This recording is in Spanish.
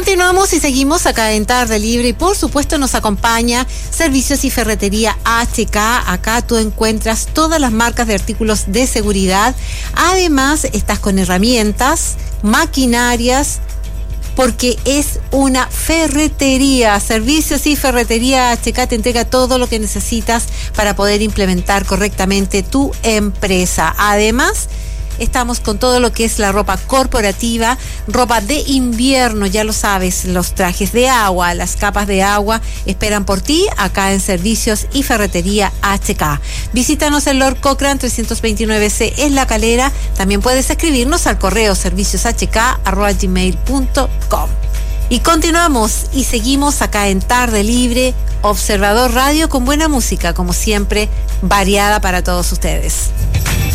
Continuamos y seguimos acá en Tarde Libre y por supuesto nos acompaña Servicios y Ferretería HK. Acá tú encuentras todas las marcas de artículos de seguridad. Además estás con herramientas, maquinarias, porque es una ferretería. Servicios y Ferretería HK te entrega todo lo que necesitas para poder implementar correctamente tu empresa. Además, estamos con todo lo que es la ropa corporativa, ropa de invierno, ya lo sabes, los trajes de agua, las capas de agua esperan por ti acá en Servicios y Ferretería HK. Visítanos en Lord Cochrane 329C en La Calera. También puedes escribirnos al correo servicioshk@gmail.com. Y continuamos y seguimos acá en Tarde Libre, Observador Radio, con buena música, como siempre, variada para todos ustedes.